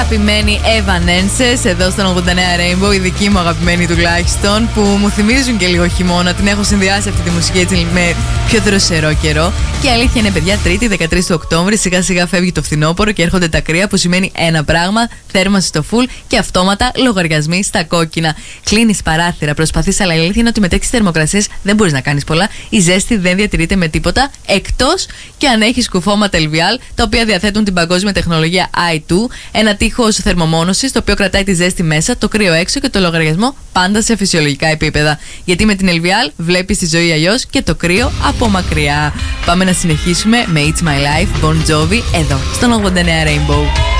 Αγαπημένοι Evanescence εδώ στον 89 Rainbow, η δική μου αγαπημένη τουλάχιστον, που μου θυμίζουν και λίγο χειμώνα. Την έχω συνδυάσει αυτή τη μουσική έτσι με πιο δροσερό καιρό. Και η αλήθεια είναι, παιδιά, Τρίτη 13 του Οκτώβρη, σιγά σιγά φεύγει το φθινόπωρο και έρχονται τα κρύα, που σημαίνει ένα πράγμα: θέρμανση στο full και αυτόματα λογαριασμοί στα κόκκινα. Κλείνει παράθυρα, προσπαθεί, αλλά η αλήθεια είναι ότι με τέτοιες θερμοκρασίες δεν μπορεί να κάνει πολλά. Η ζέστη δεν διατηρείται με τίποτα, εκτός και αν έχει κουφώματα LVL, τα οποία διαθέτουν την παγκόσμια τεχνολογία i2, ένα τείχος θερμομόνωσης, το οποίο κρατάει τη ζέστη μέσα, το κρύο έξω και το λογαριασμό πάντα σε φυσιολογικά επίπεδα. Γιατί με την LVL βλέπεις τη ζωή αλλιώς και το κρύο από μακριά. Πάμε να συνεχίσουμε με It's My Life, Bon Jovi, εδώ στον 89 Rainbow.